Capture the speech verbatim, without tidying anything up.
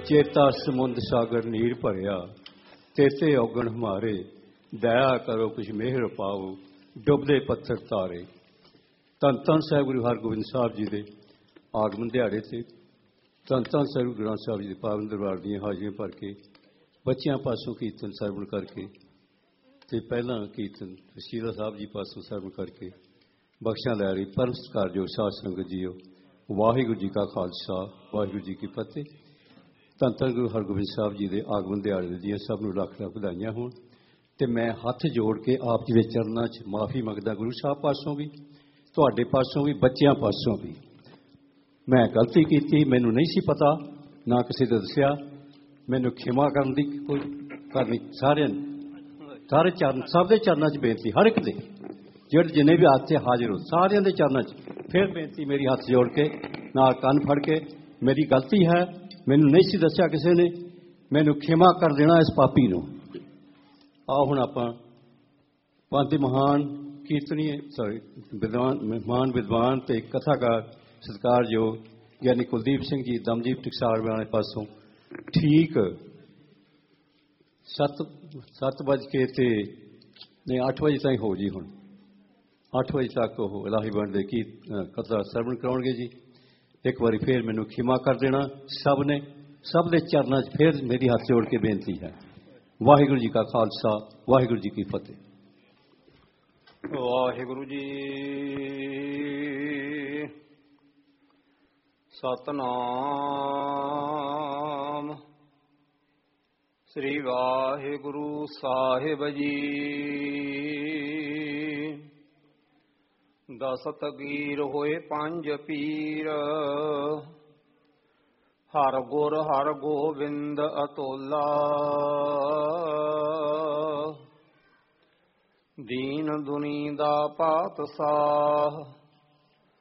चेता समुंद सागर नीर भरिया, तेते औगण हमारे, दया करो कुछ मेहर पाओ, डुबदे पत्थर तारे। धन धन साहिब गुरु हरगोबिंद साहब जी के आगमन दिहाड़े से धन धन साहिब गुरु ग्रंथ साहब जी के पावन दरबार दी हाजिरियां भर के बच्चियां पासों कीर्तन सरवण करके ते पहला कीर्तन शीला साहब जी पासों सरवण करके बख्शा लै रही परम सत्कारयोग साध संगत जीओ। वाहिगुरू जी का खालसा वाहिगुरू जी की फतेह। धन धन गुरु हरगोबिंद साहब जी के आगमन दिहाड़े दी सब नूं लख लख बधाइयां होण। ते मैं हथ जोड़ के आप जी के चरणों च माफ़ी मंगदा गुरु साहब पासों भी, तुहाडे पासों भी, बच्चियां पासों भी। मैं गलती की, मैनू नहीं सी पता, ना किसी ने दसिया, मैनू खिमा करन दी कोई करनी सारे सारे चरण सब दे चरणों च बेनती हर एक दे जेड़े जिन्हें भी हाथ से हाजिर हो सारियां दे चरणों च फिर बेनती मेरी हथ जोड़ के नाल कन फड़ के मेरी गलती है, मैनू नहीं सी दसिया किसी ने, मैनू खिमा कर देना इस पापी नूं। आओ हुण आपां पंथ महान कीर्तनीय सॉरी विद्वान महान विद्वान ते कथाकार सत्कारयोग यानी कुलदीप सिंह जी दमदीप टकसाल वाले पासों ठीक सत्त सत्त बज के ते नहीं अठ बजे ताईं हो जी। हुण अठ बजे तक वो इलाही बंड दे की कथा सरवण कराउणगे जी। एक बारी फिर मैनू खिमा कर देना सब ने, सब दे चरणों च फिर मेरी हाथ जोड़ के बेनती है। वाहिगुरू जी का खालसा वाहिगुरू जी की फतेह। वाहिगुरू जी सतनाम श्री वाहिगुरू साहिब जी। दस तगीर होए पंज पीर, हर गुर हर गोबिंद अतोला। दीन दुनी दा पातशाह,